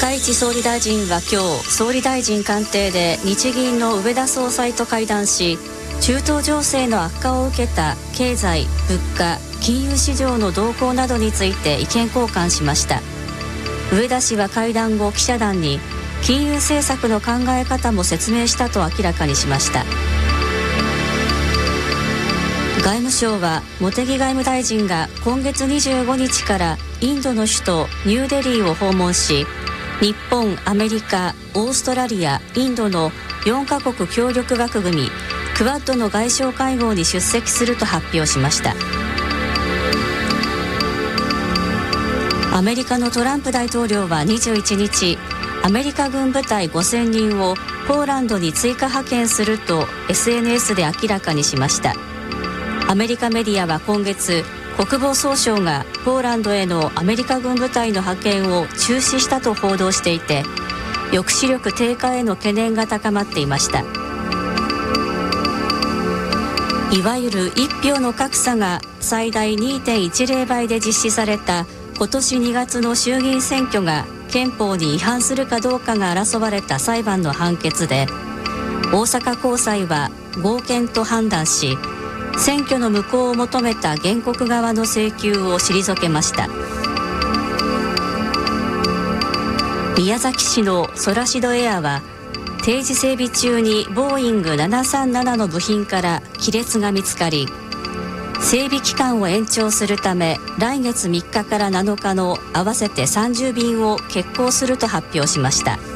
高市総理大臣は今日、総理大臣官邸で日銀の植田総裁と会談し、中東情勢の悪化を受けた経済・物価・金融市場の動向などについて意見交換しました。植田氏は会談後、記者団に金融政策の考え方も説明したと明らかにしました。外務省は茂木外務大臣が今月25日からインドの首都ニューデリーを訪問し、日本、アメリカ、オーストラリア、インドの4カ国協力枠組みクワッドの外相会合に出席すると発表しました。アメリカのトランプ大統領は21日、アメリカ軍部隊5000人をポーランドに追加派遣すると SNS で明らかにしました。アメリカメディアは今月、国防総省がポーランドへのアメリカ軍部隊の派遣を中止したと報道していて、抑止力低下への懸念が高まっていました。いわゆる一票の格差が最大 2.10 倍で実施された今年2月の衆議院選挙が憲法に違反するかどうかが争われた裁判の判決で、大阪高裁は合憲と判断し、選挙の無効を求めた原告側の請求を退けました。宮崎市のソラシドエアは定時整備中にボーイング737の部品から亀裂が見つかり、整備期間を延長するため来月3日から7日の合わせて30便を欠航すると発表しました。